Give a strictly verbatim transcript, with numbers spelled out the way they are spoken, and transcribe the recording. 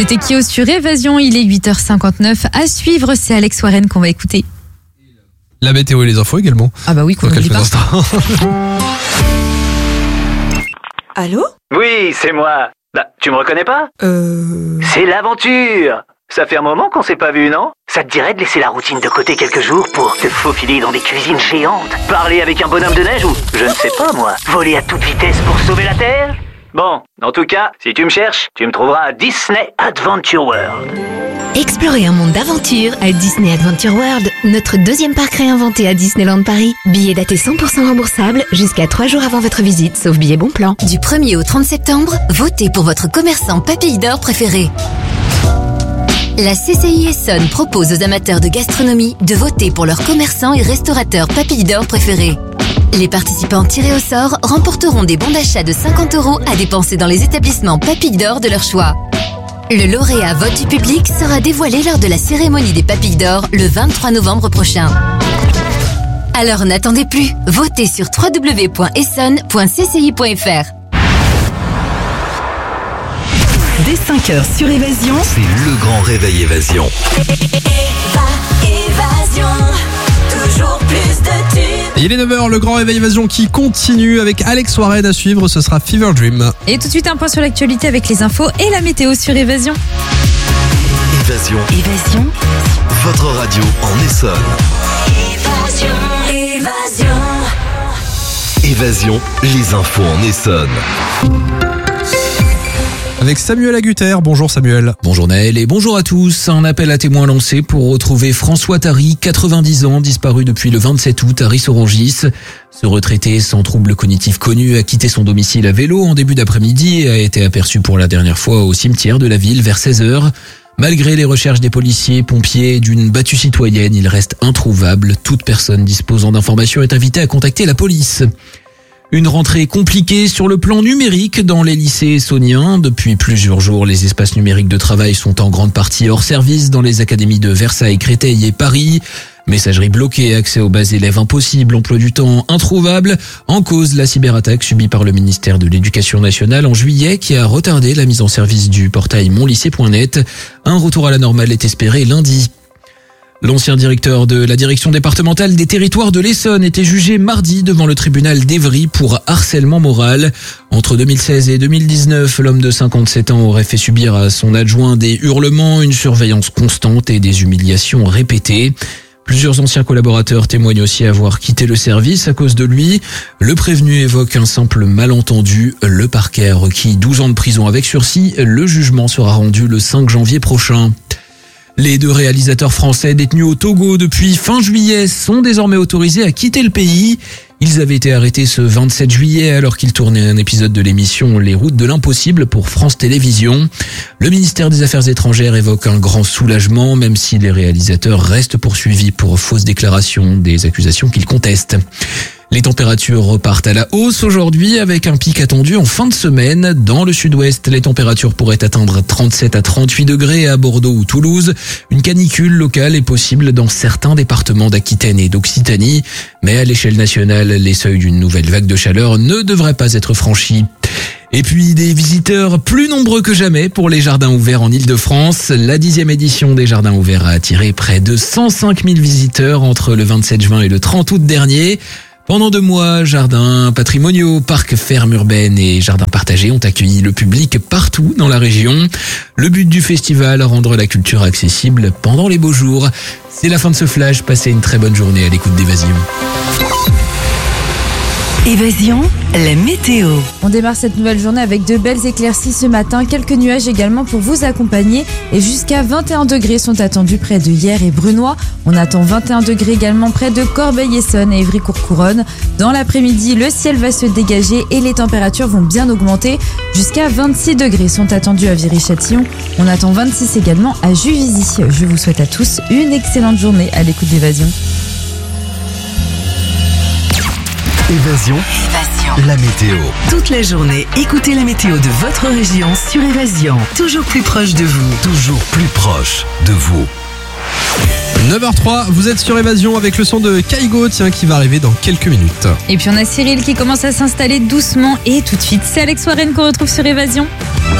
C'était Kyo sur Évasion, il est huit heures cinquante-neuf. À suivre, c'est Alex Warren qu'on va écouter. La météo et les infos également. Ah bah oui, qu'on n'oublie pas. Allô ? Oui, c'est moi. Bah, tu me reconnais pas ? Euh... C'est l'aventure. Ça fait un moment qu'on s'est pas vu, non ? Ça te dirait de laisser la routine de côté quelques jours pour te faufiler dans des cuisines géantes, parler avec un bonhomme de neige ou, je ne sais pas moi, voler à toute vitesse pour sauver la Terre ? Bon, en tout cas, si tu me cherches, tu me trouveras à Disney Adventure World. Explorez un monde d'aventure à Disney Adventure World, notre deuxième parc réinventé à Disneyland Paris. Billets datés cent pour cent remboursables jusqu'à trois jours avant votre visite, sauf billets bon plan. Du premier au trente septembre, votez pour votre commerçant Papille d'Or préféré. La C C I Essonne propose aux amateurs de gastronomie de voter pour leurs commerçants et restaurateurs Papille d'Or préférés. Les participants tirés au sort remporteront des bons d'achat de cinquante euros à dépenser dans les établissements Papille d'Or de leur choix. Le lauréat vote du public sera dévoilé lors de la cérémonie des Papilles d'Or le vingt-trois novembre prochain. Alors n'attendez plus, votez sur w w w point essonne point c c i point f r. Dès cinq heures sur Évasion, c'est le grand réveil Évasion. Évasion, toujours plus de tubes. Il est neuf heures, le grand réveil Évasion qui continue avec Alex Warren à suivre, ce sera Fever Dream. Et tout de suite un point sur l'actualité avec les infos et la météo sur Évasion. Évasion. Évasion. Votre radio en Essonne. Évasion. Évasion. Évasion, les infos en Essonne. Avec Samuel Agutter. Bonjour Samuel. Bonjour Naël et bonjour à tous. Un appel à témoins lancé pour retrouver François Tary, quatre-vingt-dix ans, disparu depuis le vingt-sept août à Ris-Orangis. Ce retraité sans trouble cognitif connu a quitté son domicile à vélo en début d'après-midi et a été aperçu pour la dernière fois au cimetière de la ville vers seize heures. Malgré les recherches des policiers, pompiers et d'une battue citoyenne, il reste introuvable. Toute personne disposant d'informations est invitée à contacter la police. Une rentrée compliquée sur le plan numérique dans les lycées essonniens. Depuis plusieurs jours, les espaces numériques de travail sont en grande partie hors service dans les académies de Versailles, Créteil et Paris. Messagerie bloquée, accès aux bases élèves impossible, emploi du temps introuvable. En cause, la cyberattaque subie par le ministère de l'Éducation nationale en juillet qui a retardé la mise en service du portail mon lycée point net. Un retour à la normale est espéré lundi. L'ancien directeur de la direction départementale des territoires de l'Essonne était jugé mardi devant le tribunal d'Évry pour harcèlement moral. Entre deux mille seize et deux mille dix-neuf, l'homme de cinquante-sept ans aurait fait subir à son adjoint des hurlements, une surveillance constante et des humiliations répétées. Plusieurs anciens collaborateurs témoignent aussi avoir quitté le service à cause de lui. Le prévenu évoque un simple malentendu. Le parquet a requis douze ans de prison avec sursis. Le jugement sera rendu le cinq janvier prochain. Les deux réalisateurs français détenus au Togo depuis fin juillet sont désormais autorisés à quitter le pays. Ils avaient été arrêtés ce vingt-sept juillet alors qu'ils tournaient un épisode de l'émission Les Routes de l'Impossible pour France Télévisions. Le ministère des Affaires étrangères évoque un grand soulagement, même si les réalisateurs restent poursuivis pour fausses déclarations, des accusations qu'ils contestent. Les températures repartent à la hausse aujourd'hui avec un pic attendu en fin de semaine. Dans le sud-ouest, les températures pourraient atteindre trente-sept à trente-huit degrés à Bordeaux ou Toulouse. Une canicule locale est possible dans certains départements d'Aquitaine et d'Occitanie. Mais à l'échelle nationale, les seuils d'une nouvelle vague de chaleur ne devraient pas être franchis. Et puis des visiteurs plus nombreux que jamais pour les jardins ouverts en Ile-de-France. La dixième édition des jardins ouverts a attiré près de cent cinq mille visiteurs entre le vingt-sept juin et le trente août dernier. Pendant deux mois, jardins patrimoniaux, parcs, fermes urbaines et jardins partagés ont accueilli le public partout dans la région. Le but du festival, rendre la culture accessible pendant les beaux jours. C'est la fin de ce flash, passez une très bonne journée à l'écoute d'Évasion. Évasion, la météo. On démarre cette nouvelle journée avec de belles éclaircies ce matin, quelques nuages également pour vous accompagner et jusqu'à vingt et un degrés sont attendus près de Hyères et Brunois. On attend vingt et un degrés également près de Corbeil-Essonnes et Évry-Courcouronnes. Dans l'après-midi, le ciel va se dégager et les températures vont bien augmenter. Jusqu'à vingt-six degrés sont attendus à Viry-Châtillon. On attend vingt-six également à Juvisy. Je vous souhaite à tous une excellente journée à l'écoute d'Évasion. Évasion, Évasion, la météo. toute la journée, écoutez la météo de votre région sur Évasion. Toujours plus proche de vous. Toujours plus proche de vous. neuf heures trois, vous êtes sur Évasion avec le son de Kaigo, tiens, qui va arriver dans quelques minutes. Et puis on a Cyril qui commence à s'installer doucement et tout de suite, c'est Alex Warren qu'on retrouve sur Évasion.